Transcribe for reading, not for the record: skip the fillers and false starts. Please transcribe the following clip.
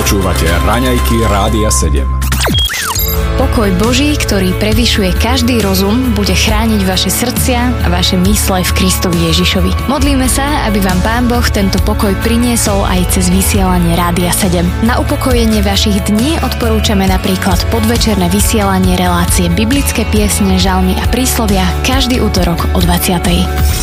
Počúvate Raňajky Rádia 7. Pokoj Boží, ktorý prevyšuje každý rozum, bude chrániť vaše srdcia a vaše mysle v Kristovi Ježišovi. Modlíme sa, aby vám Pán Boh tento pokoj priniesol aj cez vysielanie Rádia 7. Na upokojenie vašich dní odporúčame napríklad podvečerné vysielanie relácie Biblické piesne, žalmy a príslovia každý utorok o 20.